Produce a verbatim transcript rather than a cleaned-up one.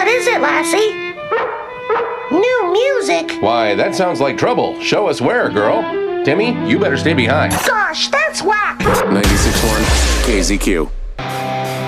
is it, Lassie? New music? Why, that sounds like trouble. Show us where, girl. Timmy, you better stay behind. Gosh, that's whack! ninety-six point one K Z Q.